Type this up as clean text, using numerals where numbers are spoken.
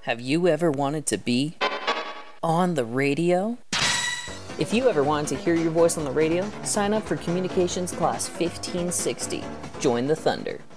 Have you ever wanted to be on the radio? If you ever wanted to hear your voice on the radio, sign up for Communications Class 1560. Join the Thunder.